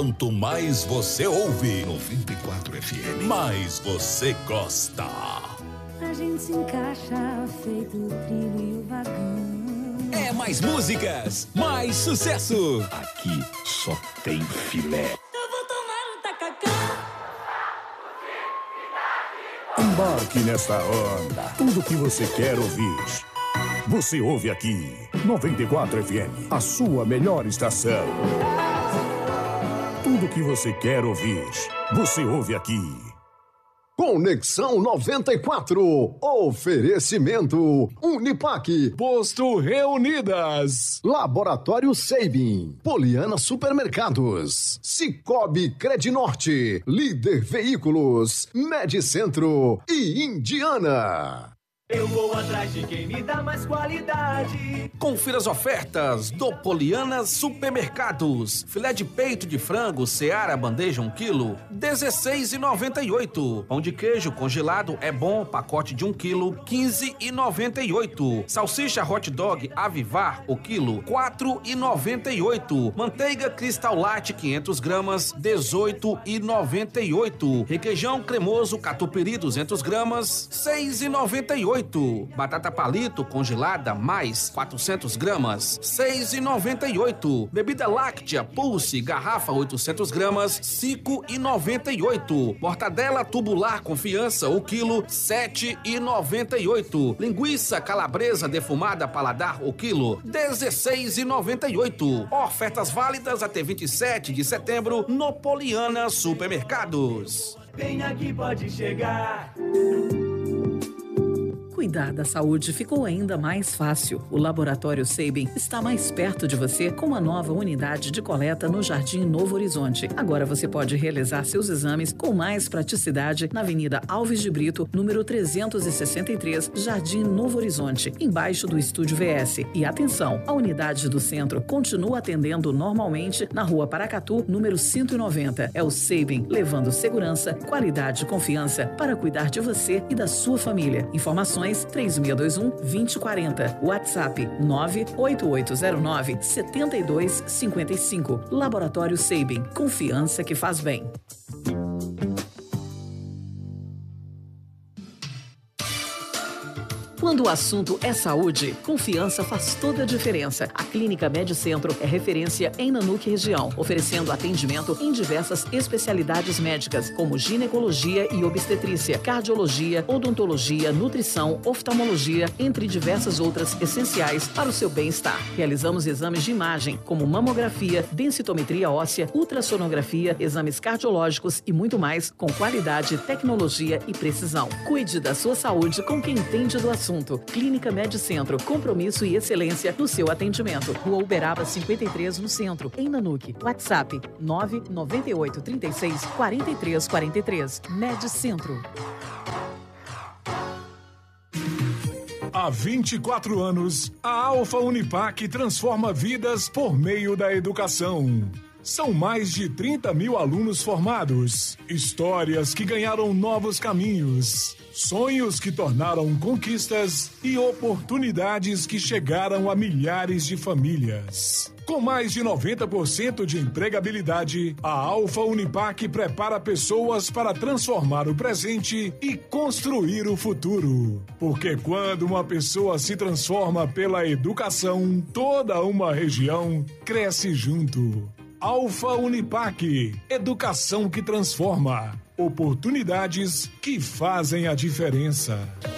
Quanto mais você ouve, 94 FM, mais você gosta. A gente se encaixa feito o trilho e o vagão. É mais músicas, mais sucesso. aqui só tem filé. Eu vou tomar um tacacá. Embarque nesta onda. Tudo que você quer ouvir, você ouve aqui. 94 FM, a sua melhor estação. Tudo que você quer ouvir, você ouve aqui. Conexão 94. Oferecimento Unipaque. Posto Reunidas. Laboratório Sabin. Poliana Supermercados. Cicobi Credinorte. Líder Veículos. Medicentro e Indiana. Eu vou atrás de quem me dá mais qualidade. Confira as ofertas do Poliana Supermercados. Filé de peito de frango Seara bandeja 1 kg, R$16,98. Pão de queijo congelado é bom, pacote de 1 kg, R$15,98. Salsicha hot dog Avivar, o quilo, R$4,98. Manteiga Cristal Light 500 gramas, R$18,98. Requeijão cremoso Catupiry 200 gramas, R$6,98. Batata palito congelada mais 400 gramas, R$6,98. Bebida láctea Pulse garrafa 800 gramas, R$5,98. Mortadela tubular Confiança o quilo, R$7,98. Linguiça calabresa defumada Paladar o quilo, R$16,98. Ofertas válidas até 27 de setembro no Poliana Supermercados. Vem aqui, pode chegar. Cuidar da saúde ficou ainda mais fácil. O Laboratório Sabin está mais perto de você com uma nova unidade de coleta no Jardim Novo Horizonte. Agora você pode realizar seus exames com mais praticidade na Avenida Alves de Brito, número 363, Jardim Novo Horizonte, embaixo do Estúdio VS. E atenção, a unidade do centro continua atendendo normalmente na Rua Paracatu, número 190. É o Sabin, levando segurança, qualidade e confiança para cuidar de você e da sua família. Informações 3621-2040. WhatsApp 98809-7255. Laboratório Sabin. Confiança que faz bem. Quando o assunto é saúde, confiança faz toda a diferença. A Clínica Medicentro é referência em Nanuque região, oferecendo atendimento em diversas especialidades médicas, como ginecologia e obstetrícia, cardiologia, odontologia, nutrição, oftalmologia, entre diversas outras essenciais para o seu bem-estar. Realizamos exames de imagem, como mamografia, densitometria óssea, ultrassonografia, exames cardiológicos e muito mais, com qualidade, tecnologia e precisão. Cuide da sua saúde com quem entende do assunto. Clínica Medicentro, compromisso e excelência no seu atendimento. Rua Uberaba 53, no centro, em Nanuque. WhatsApp 99836-4343. Medicentro. Há 24 anos, a Alfa Unipac transforma vidas por meio da educação. São mais de 30 mil alunos formados, histórias que ganharam novos caminhos, sonhos que tornaram conquistas e oportunidades que chegaram a milhares de famílias. Com mais de 90% de empregabilidade, a Alfa Unipac prepara pessoas para transformar o presente e construir o futuro. Porque quando uma pessoa se transforma pela educação, toda uma região cresce junto. Alfa Unipac, educação que transforma, oportunidades que fazem a diferença.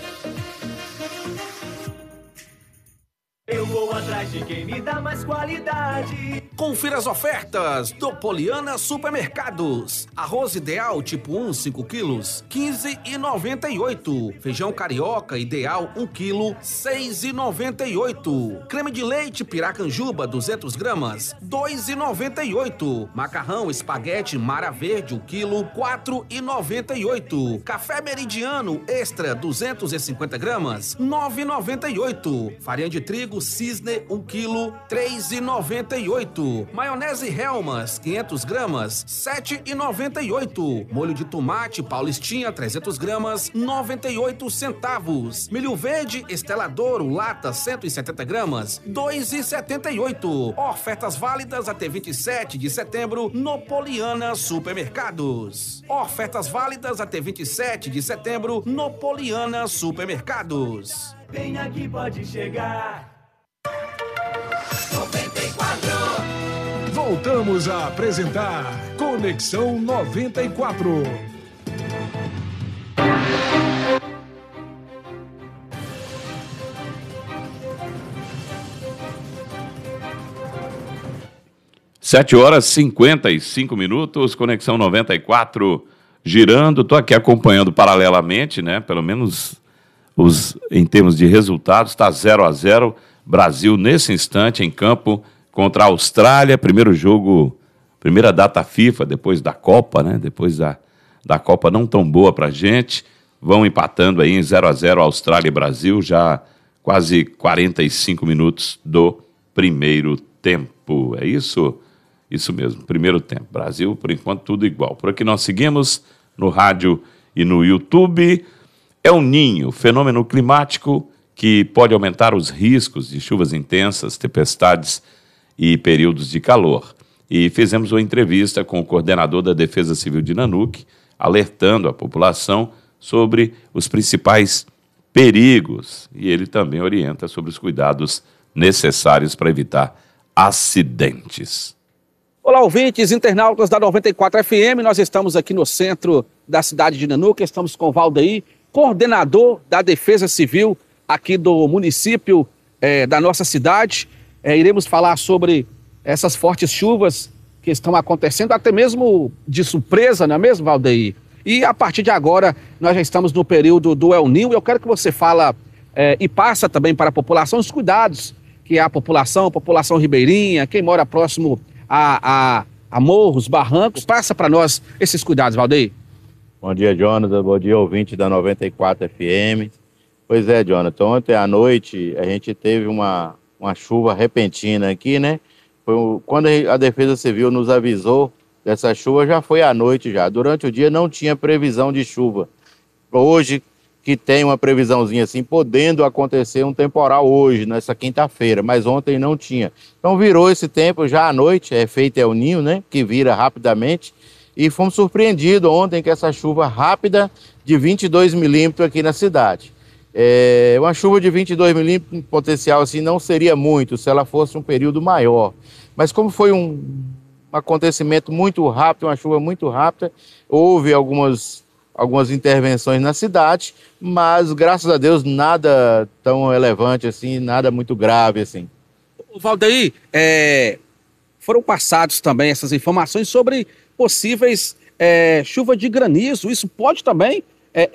Eu vou atrás de quem me dá mais qualidade. Confira as ofertas do Poliana Supermercados. Arroz Ideal tipo 1, 5 quilos, R$15,98. Feijão Carioca Ideal 1 quilo, R$6,98. Creme de leite Piracanjuba 200 gramas, R$2,98. Macarrão Espaguete Mara Verde 1 quilo, R$4,98. Café Meridiano Extra 250 gramas, R$9,98. Farinha de trigo Cisne 1 quilo, R$ 3,98. Maionese Hellmann's, 500 gramas, R$ 7,98. Molho de tomate Paulistinha, 300 gramas, 98 centavos. Milho verde Estela Douro, lata, 170 gramas, R$ 2,78. Ofertas válidas até 27 de setembro no Poliana Supermercados. Ofertas válidas até 27 de setembro no Poliana Supermercados. Vem aqui, pode chegar. 94. Voltamos a apresentar Conexão 94. Sete horas e 55 minutos, Conexão 94 girando. Estou aqui acompanhando paralelamente, né? Pelo menos em termos de resultados, está 0-0. Brasil, nesse instante, em campo contra a Austrália. Primeiro jogo, primeira data FIFA, depois da Copa, né? Depois da Copa não tão boa para a gente. Vão empatando aí em 0-0 Austrália e Brasil, já quase 45 minutos do primeiro tempo. É isso? Isso mesmo, primeiro tempo. Brasil, por enquanto, tudo igual. Por aqui nós seguimos no rádio e no YouTube. El Niño, fenômeno climático que pode aumentar os riscos de chuvas intensas, tempestades e períodos de calor. E fizemos uma entrevista com o coordenador da Defesa Civil de Nanuque, alertando a população sobre os principais perigos. E ele também orienta sobre os cuidados necessários para evitar acidentes. Olá, ouvintes, internautas da 94 FM, nós estamos aqui no centro da cidade de Nanuque, estamos com o Valdeir, coordenador da Defesa Civil aqui do município da nossa cidade. Iremos falar sobre essas fortes chuvas que estão acontecendo, até mesmo de surpresa, não é mesmo, Valdeir? E a partir de agora, nós já estamos no período do El Niño. Eu quero que você fala e passa também para a população os cuidados que a população ribeirinha, quem mora próximo a morros, barrancos, passa para nós esses cuidados, Valdeir. Bom dia, Jonathan. Bom dia, ouvinte da 94 FM. Pois é, Jonathan, ontem à noite a gente teve uma chuva repentina aqui, né? Quando a Defesa Civil nos avisou dessa chuva, já foi à noite já. Durante o dia não tinha previsão de chuva. Hoje, que tem uma previsãozinha assim, podendo acontecer um temporal hoje, nessa quinta-feira, mas ontem não tinha. Então virou esse tempo já à noite, é feito El Niño, né? Que vira rapidamente. E fomos surpreendidos ontem com essa chuva rápida de 22 milímetros aqui na cidade. Uma chuva de 22 milímetros, em potencial assim, não seria muito se ela fosse um período maior. Mas como foi um acontecimento muito rápido, uma chuva muito rápida, houve algumas intervenções na cidade, mas graças a Deus nada tão relevante assim, nada muito grave assim. Valdeir, foram passados também essas informações sobre possíveis chuva de granizo. Isso pode também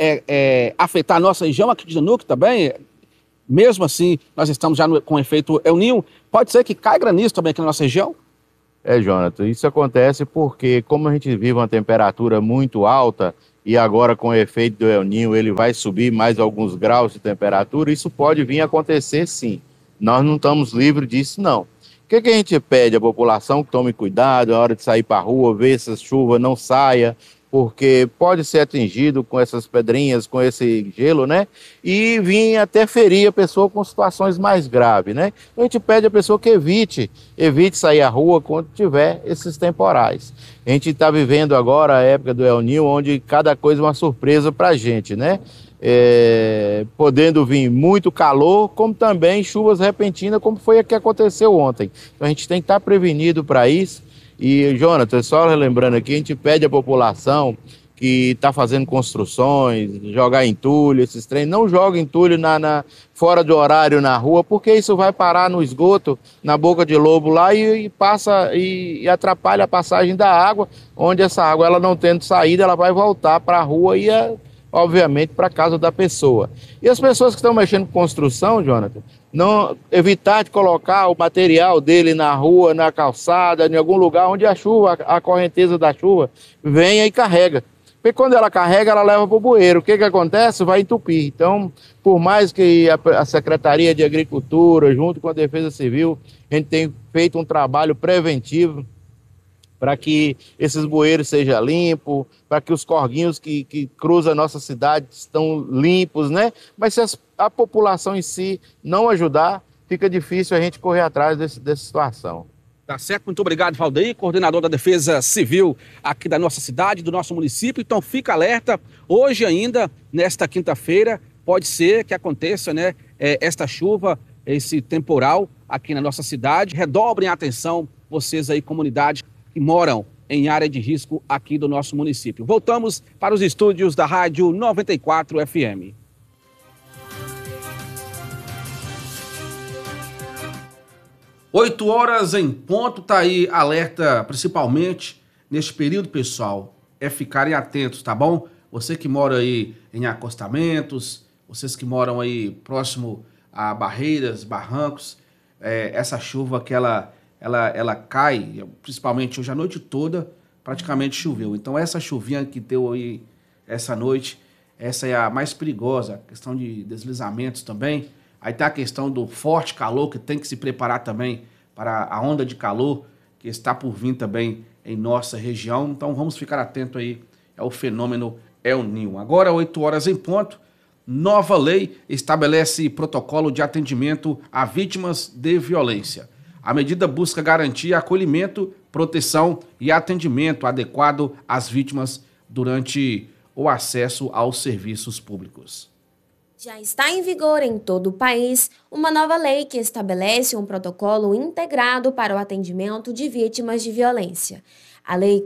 afetar a nossa região aqui de Nanuque também? Mesmo assim, nós estamos já com efeito El Niño, pode ser que caia granizo também aqui na nossa região? Jonathan, isso acontece porque como a gente vive uma temperatura muito alta e agora com o efeito do El Niño ele vai subir mais alguns graus de temperatura, isso pode vir a acontecer sim. Nós não estamos livres disso não. O que a gente pede à população? Que tome cuidado na hora de sair para a rua, ver se a chuva não saia, porque pode ser atingido com essas pedrinhas, com esse gelo, né? E vir até ferir a pessoa com situações mais graves, né? Então a gente pede à pessoa que evite sair à rua quando tiver esses temporais. A gente está vivendo agora a época do El Niño, onde cada coisa é uma surpresa para a gente, né? Podendo vir muito calor, como também chuvas repentinas, como foi a que aconteceu ontem. Então a gente tem que estar prevenido para isso. E, Jonathan, só lembrando aqui, a gente pede à população que está fazendo construções, jogar entulho, esses trem, não joga entulho fora do horário na rua, porque isso vai parar no esgoto, na boca de lobo lá e atrapalha a passagem da água, onde essa água, ela não tendo saída, ela vai voltar para a rua e obviamente para a casa da pessoa. E as pessoas que estão mexendo com construção, Jonathan, não evitar de colocar o material dele na rua, na calçada, em algum lugar onde a correnteza da chuva venha e carrega. Porque quando ela carrega, ela leva para o bueiro. O que acontece? Vai entupir. Então, por mais que a Secretaria de Agricultura, junto com a Defesa Civil, a gente tem feito um trabalho preventivo para que esses bueiros sejam limpos, para que os corguinhos que cruzam a nossa cidade estão limpos, né? Mas se a população em si não ajudar, fica difícil a gente correr atrás dessa situação. Tá certo, muito obrigado, Valdeir, coordenador da Defesa Civil aqui da nossa cidade, do nosso município. Então fica alerta, hoje ainda, nesta quinta-feira, pode ser que aconteça, né, esta chuva, esse temporal aqui na nossa cidade. Redobrem a atenção, vocês aí, comunidade que moram em área de risco aqui do nosso município. Voltamos para os estúdios da Rádio 94 FM. Oito horas em ponto, tá aí alerta, principalmente neste período, pessoal, é ficarem atentos, tá bom? Você que mora aí em acostamentos, vocês que moram aí próximo a barreiras, barrancos, essa chuva que ela cai, principalmente hoje a noite toda, praticamente choveu. Então essa chuvinha que deu aí essa noite, essa é a mais perigosa, questão de deslizamentos também. Aí tá a questão do forte calor, que tem que se preparar também para a onda de calor que está por vir também em nossa região. Então vamos ficar atento aí ao fenômeno El Niño. Agora, 8 horas em ponto, nova lei estabelece protocolo de atendimento a vítimas de violência. A medida busca garantir acolhimento, proteção e atendimento adequado às vítimas durante o acesso aos serviços públicos. Já está em vigor em todo o país uma nova lei que estabelece um protocolo integrado para o atendimento de vítimas de violência. A Lei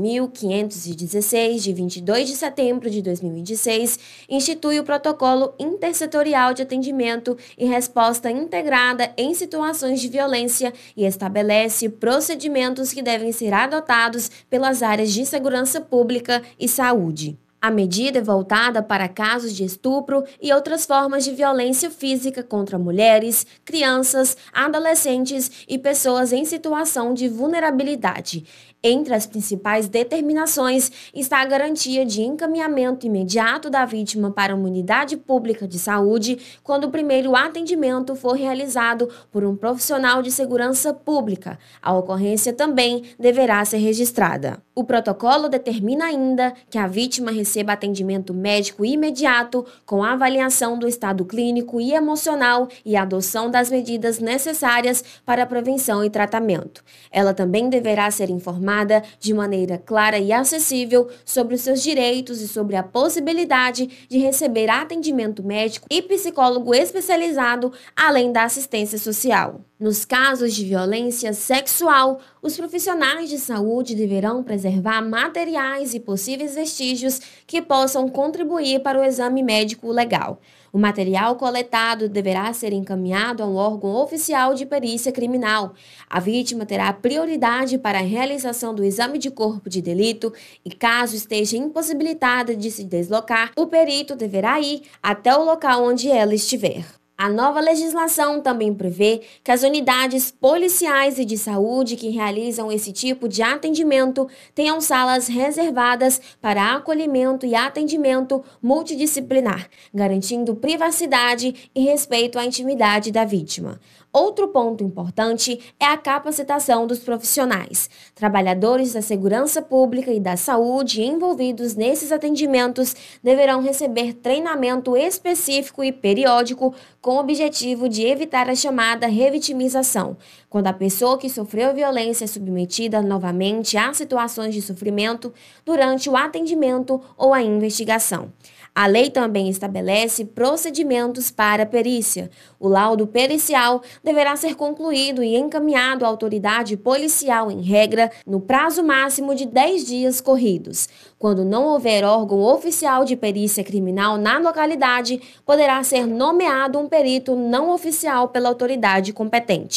15.516, de 22 de setembro de 2026, institui o Protocolo Intersetorial de Atendimento e Resposta Integrada em Situações de Violência e estabelece procedimentos que devem ser adotados pelas áreas de segurança pública e saúde. A medida é voltada para casos de estupro e outras formas de violência física contra mulheres, crianças, adolescentes e pessoas em situação de vulnerabilidade. Entre as principais determinações está a garantia de encaminhamento imediato da vítima para uma unidade pública de saúde quando o primeiro atendimento for realizado por um profissional de segurança pública. A ocorrência também deverá ser registrada. O protocolo determina ainda que a vítima receba atendimento médico imediato com a avaliação do estado clínico e emocional e a adoção das medidas necessárias para a prevenção e tratamento. Ela também deverá ser informada de maneira clara e acessível sobre os seus direitos e sobre a possibilidade de receber atendimento médico e psicólogo especializado, além da assistência social. Nos casos de violência sexual, os profissionais de saúde deverão preservar materiais e possíveis vestígios que possam contribuir para o exame médico legal. O material coletado deverá ser encaminhado a um órgão oficial de perícia criminal. A vítima terá prioridade para a realização do exame de corpo de delito e, caso esteja impossibilitada de se deslocar, o perito deverá ir até o local onde ela estiver. A nova legislação também prevê que as unidades policiais e de saúde que realizam esse tipo de atendimento tenham salas reservadas para acolhimento e atendimento multidisciplinar, garantindo privacidade e respeito à intimidade da vítima. Outro ponto importante é a capacitação dos profissionais. Trabalhadores da segurança pública e da saúde envolvidos nesses atendimentos deverão receber treinamento específico e periódico com o objetivo de evitar a chamada revitimização, quando a pessoa que sofreu violência é submetida novamente a situações de sofrimento durante o atendimento ou a investigação. A lei também estabelece procedimentos para a perícia. O laudo pericial deverá ser concluído e encaminhado à autoridade policial em regra no prazo máximo de 10 dias corridos. Quando não houver órgão oficial de perícia criminal na localidade, poderá ser nomeado um perito não oficial pela autoridade competente.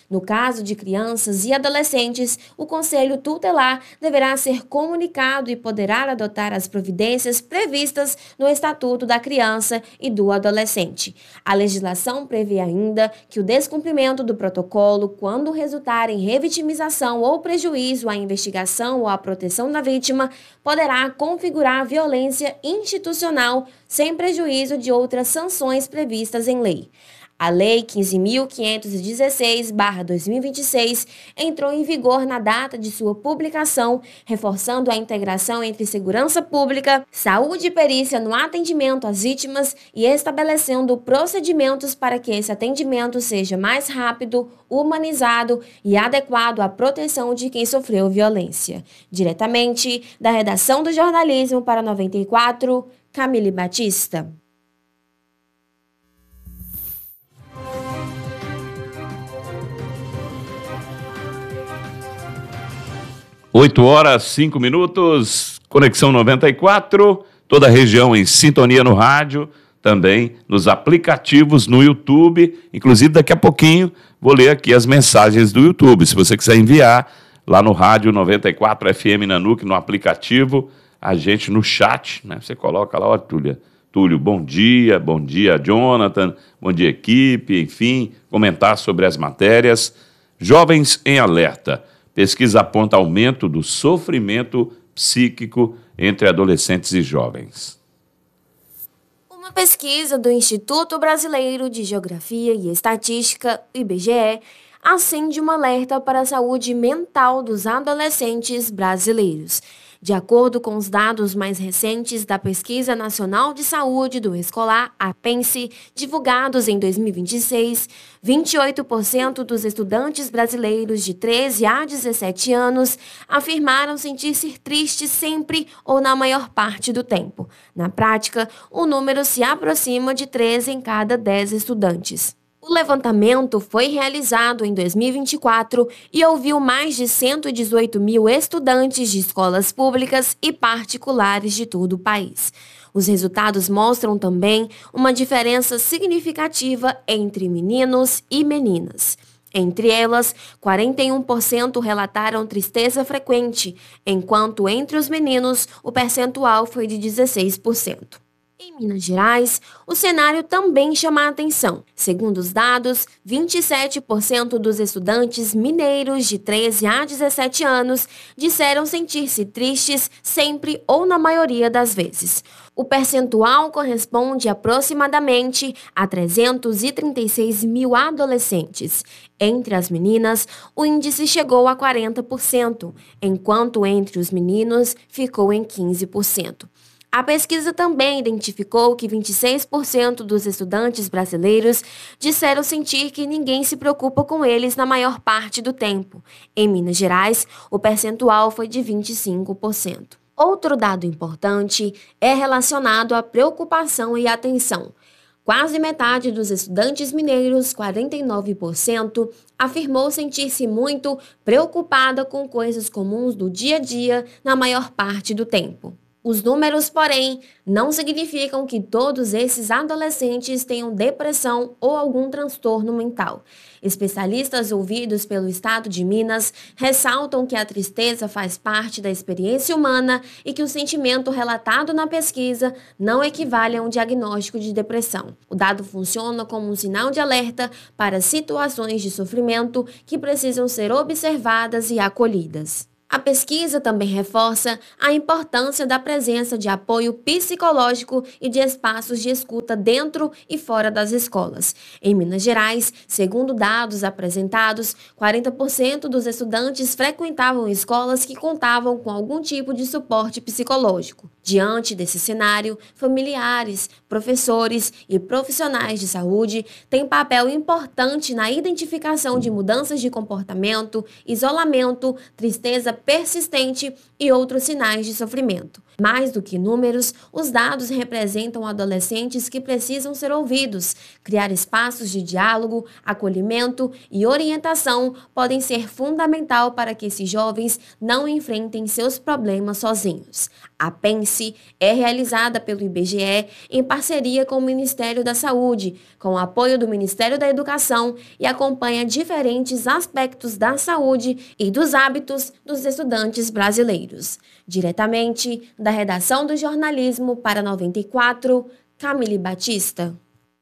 No caso de crianças e adolescentes, o Conselho Tutelar deverá ser comunicado e poderá adotar as providências previstas no Estatuto da Criança e do Adolescente. A legislação prevê ainda que o descumprimento do protocolo, quando resultar em revitimização ou prejuízo à investigação ou à proteção da vítima, poderá configurar violência institucional sem prejuízo de outras sanções previstas em lei. A Lei 15.516/2026 entrou em vigor na data de sua publicação, reforçando a integração entre segurança pública, saúde e perícia no atendimento às vítimas e estabelecendo procedimentos para que esse atendimento seja mais rápido, humanizado e adequado à proteção de quem sofreu violência. Diretamente da redação do jornalismo para 94, Camille Batista. 8h05, Conexão 94, toda a região em sintonia no rádio, também nos aplicativos no YouTube. Inclusive, daqui a pouquinho, vou ler aqui as mensagens do YouTube. Se você quiser enviar lá no rádio 94 FM Nanuque, no aplicativo, a gente no chat, né? Você coloca lá, ó, Túlio, bom dia, Jonathan, bom dia, equipe, enfim, comentar sobre as matérias. Jovens em alerta. Pesquisa aponta aumento do sofrimento psíquico entre adolescentes e jovens. Uma pesquisa do Instituto Brasileiro de Geografia e Estatística, IBGE, acende um alerta para a saúde mental dos adolescentes brasileiros. De acordo com os dados mais recentes da Pesquisa Nacional de Saúde do Escolar, a PENSE, divulgados em 2026, 28% dos estudantes brasileiros de 13 a 17 anos afirmaram sentir-se tristes sempre ou na maior parte do tempo. Na prática, o número se aproxima de 13 em cada 10 estudantes. O levantamento foi realizado em 2024 e ouviu mais de 118 mil estudantes de escolas públicas e particulares de todo o país. Os resultados mostram também uma diferença significativa entre meninos e meninas. Entre elas, 41% relataram tristeza frequente, enquanto entre os meninos o percentual foi de 16%. Em Minas Gerais, o cenário também chama a atenção. Segundo os dados, 27% dos estudantes mineiros de 13 a 17 anos disseram sentir-se tristes sempre ou na maioria das vezes. O percentual corresponde aproximadamente a 336 mil adolescentes. Entre as meninas, o índice chegou a 40%, enquanto entre os meninos ficou em 15%. A pesquisa também identificou que 26% dos estudantes brasileiros disseram sentir que ninguém se preocupa com eles na maior parte do tempo. Em Minas Gerais, o percentual foi de 25%. Outro dado importante é relacionado à preocupação e atenção. Quase metade dos estudantes mineiros, 49%, afirmou sentir-se muito preocupada com coisas comuns do dia a dia na maior parte do tempo. Os números, porém, não significam que todos esses adolescentes tenham depressão ou algum transtorno mental. Especialistas ouvidos pelo Estado de Minas ressaltam que a tristeza faz parte da experiência humana e que o sentimento relatado na pesquisa não equivale a um diagnóstico de depressão. O dado funciona como um sinal de alerta para situações de sofrimento que precisam ser observadas e acolhidas. A pesquisa também reforça a importância da presença de apoio psicológico e de espaços de escuta dentro e fora das escolas. Em Minas Gerais, segundo dados apresentados, 40% dos estudantes frequentavam escolas que contavam com algum tipo de suporte psicológico. Diante desse cenário, familiares, professores e profissionais de saúde têm papel importante na identificação de mudanças de comportamento, isolamento, tristeza persistente e outros sinais de sofrimento. Mais do que números, os dados representam adolescentes que precisam ser ouvidos. Criar espaços de diálogo, acolhimento e orientação podem ser fundamental para que esses jovens não enfrentem seus problemas sozinhos. A Pense é realizada pelo IBGE em parceria com o Ministério da Saúde, com o apoio do Ministério da Educação e acompanha diferentes aspectos da saúde e dos hábitos dos estudantes brasileiros. Diretamente da redação do jornalismo para 94, Camille Batista.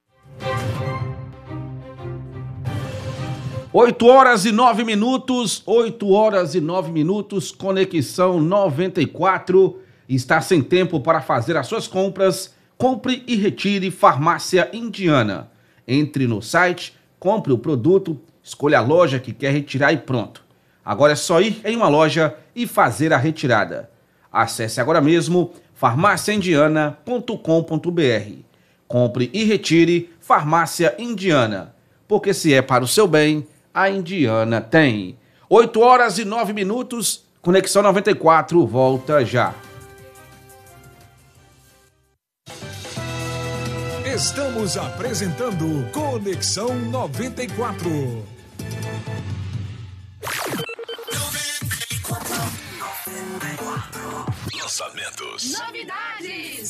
8h09, Conexão 94. Está sem tempo para fazer as suas compras? Compre e retire Farmácia Indiana. Entre no site, compre o produto, escolha a loja que quer retirar e pronto. Agora é só ir em uma loja e fazer a retirada. Acesse agora mesmo farmaciaindiana.com.br. Compre e retire Farmácia Indiana, porque se é para o seu bem, a Indiana tem. 8h09, Conexão 94, volta já. Estamos apresentando Conexão 94. Lançamentos. Novidades.